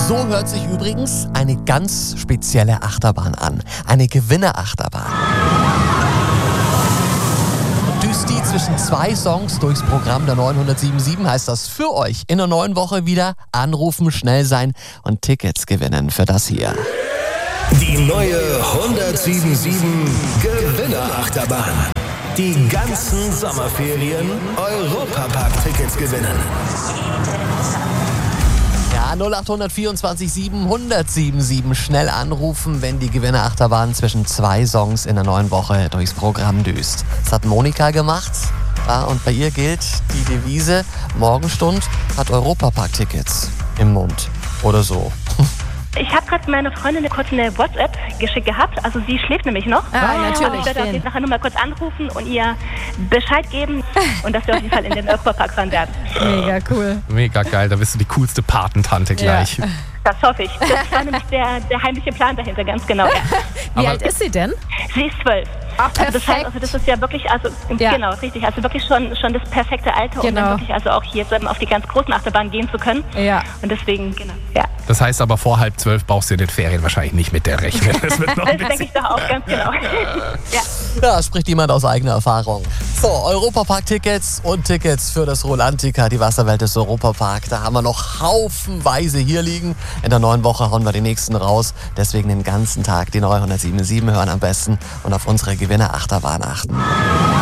So hört sich übrigens eine ganz spezielle Achterbahn an. Eine Gewinnerachterbahn. Düst die zwischen zwei Songs durchs Programm der 977, heißt das für euch in der neuen Woche wieder anrufen, schnell sein und Tickets gewinnen für das hier. Die neue 1077 Gewinnerachterbahn. Die ganzen Sommerferien Europapark-Tickets gewinnen. Ja, 0824 777 schnell anrufen, wenn die Gewinnerachterbahn zwischen zwei Songs in der neuen Woche durchs Programm düst. Das hat Monika gemacht. Ja, und bei ihr gilt die Devise, Morgenstund hat Europapark-Tickets im Mund oder so. Ich habe gerade meiner Freundin kurz eine WhatsApp geschickt gehabt. Also sie schläft nämlich noch. Natürlich. Ich werde auf jeden Fall nachher nur mal kurz anrufen und ihr Bescheid geben und dass wir auf jeden Fall in den Europapark fahren werden. Mega cool. Mega geil, da bist du die coolste Patentante gleich. Ja. Das hoffe ich. Das war nämlich der heimliche Plan dahinter, ganz genau. Ja. Wie alt ist sie denn? Sie ist 12. Ach, Also das heißt, perfekt. also das ist ja wirklich, also genau, richtig, also wirklich schon das perfekte Alter, um Genau. dann wirklich also auch hier jetzt auf die ganz großen Achterbahnen gehen zu können. Ja. Und deswegen, genau, ja. Das heißt aber vor 11:30 brauchst du in den Ferien wahrscheinlich nicht mit der rechnen. Das wird noch ein Das denke bisschen. ich doch auch, ganz genau. Ja. Ja, spricht jemand aus eigener Erfahrung. So, Europapark-Tickets und Tickets für das Rolantica, die Wasserwelt des Europapark. Da haben wir noch haufenweise hier liegen. In der neuen Woche hauen wir die nächsten raus. Deswegen den ganzen Tag die neue 1077 hören am besten und auf unsere Gewinnerachterbahn achten.